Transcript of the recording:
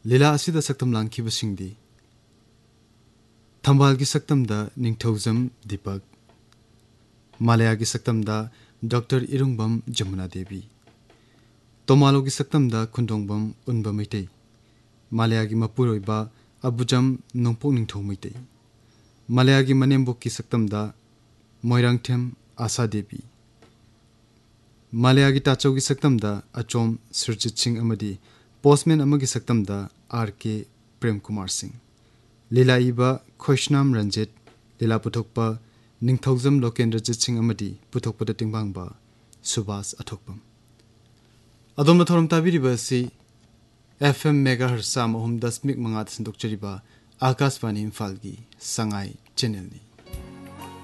लीला असिदा सक्तम लांखिबसिंगदी थंबाल की सक्तमदा निंगथौजम दीपक, मालया की सक्तमदा डॉक्टर इरुंगबम जमुना देवी, तोमालो की सक्तमदा खुंदोंगबम उनबा मैतै, मालया की मपुरोइबा अबुजम नोंपोक निंगथौ मैतै, मालया की मनेम्बोक की सक्तमदा मोइरांगथेम आशा देवी, मालया की ताचौ की सक्तमदा अचोम सुरजित सिंह अमदी पोस्टमैन अमगी सक्तमदा आर.के. प्रेम कुमार सिंह, लीला इबा खोशनाम रंजित, लीला पुथोकपा निंगथौजम लोकेंद्र जित सिंह अमदी पुथोकपदा टिंगबांगबा सुभाष अथोकपम। अदोमना थोरम ताबिरिबा असि FM मेगाहर्ट्ज 3.5 संदोकचरिबा आकाशवाणी इम्फाल की संगाई चैनल नि।